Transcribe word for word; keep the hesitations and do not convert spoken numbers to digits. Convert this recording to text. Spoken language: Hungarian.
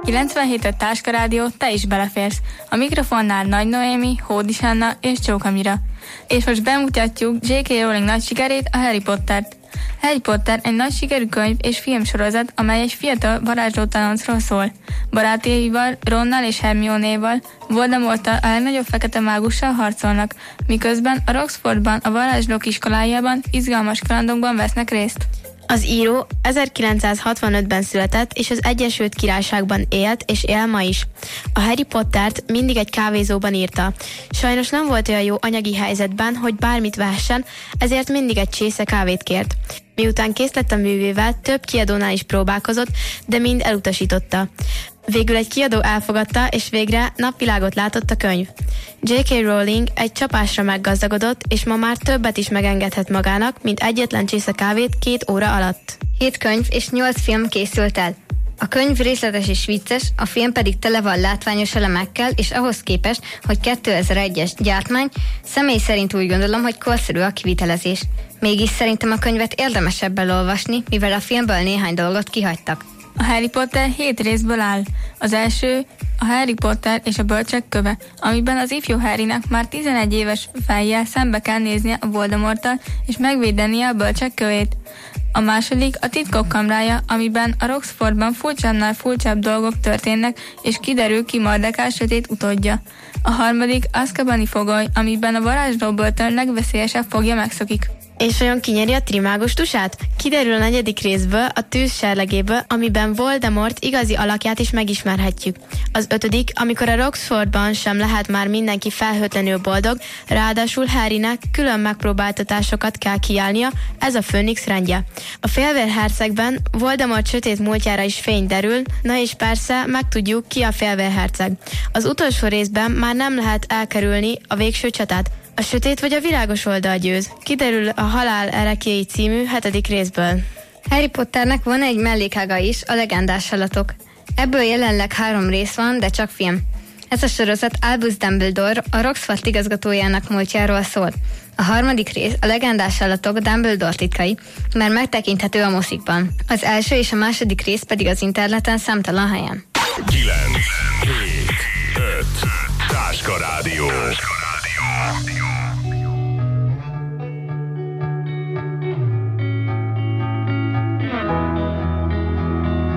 kilencvenhét Táska Rádió, te is beleférsz. A mikrofonnál Nagy Noémi, Hódis Anna és Csókamira. És most bemutatjuk jé ká. Rowling nagy sikerét, a Harry Pottert. Harry Potter egy nagy sikerű könyv és filmsorozat, amely egy fiatal varázslótanoncról szól. Barátaival, Ronnal és Hermionéval, Voldemorttal, a legnagyobb fekete mágussal harcolnak, miközben a Roxfordban, a varázslók iskolájában izgalmas kalandokban vesznek részt. Az író ezerkilencszázhatvanötben született, és az Egyesült Királyságban élt, és él ma is. A Harry Pottert mindig egy kávézóban írta. Sajnos nem volt olyan jó anyagi helyzetben, hogy bármit vehessen, ezért mindig egy csésze kávét kért. Miután kész lett a művével, több kiadónál is próbálkozott, de mind elutasította. Végül egy kiadó elfogadta, és végre napvilágot látott a könyv. jé ká. Rowling egy csapásra meggazdagodott, és ma már többet is megengedhet magának, mint egyetlen csésze kávét két óra alatt. Hét könyv és nyolc film készült el. A könyv részletes és vicces, a film pedig tele van látványos elemekkel, és ahhoz képest, hogy kétezer-egyes gyártmány, személy szerint úgy gondolom, hogy korszerű a kivitelezés. Mégis szerintem a könyvet érdemes ebből olvasni, mivel a filmből néhány dolgot kihagytak. A Harry Potter hét részből áll. Az első a Harry Potter és a bölcsek köve, amiben az ifjú Harrynek már tizenegy éves fejjel szembe kell néznie a Voldemorttal és megvédenie a bölcsek kövét. A második a titkok kamrája, amiben a Roxfordban furcsábbnál furcsább dolgok történnek, és kiderül ki Mardekál sötét utódja. A harmadik Azkabani fogoly, amiben a varázslóbörtön legveszélyesebb fogja megszokik. És vajon kinyeri a trimágus tusát? Kiderül a negyedik részből, a tűz serlegéből, amiben Voldemort igazi alakját is megismerhetjük. Az ötödik, amikor a Roxfordban sem lehet már mindenki felhőtlenül boldog, ráadásul Harrynek külön megpróbáltatásokat kell kiállnia, ez a Főnix rendje. A Félvérhercegben Voldemort sötét múltjára is fény derül, na és persze megtudjuk, ki a Félvérherceg. Az utolsó részben már nem lehet elkerülni a végső csatát. A sötét vagy a világos oldal győz. Kiderül a Halál ereklyéi című hetedik részből. Harry Potternek van egy mellékága is, a Legendás állatok. Ebből jelenleg három rész van, de csak film. Ez a sorozat Albus Dumbledore, a Roxford igazgatójának múltjáról szól. A harmadik rész, a Legendás állatok, Dumbledore titkai, már megtekinthető a moszikban. Az első és a második rész pedig az interneten számtalan helyen. kilenc.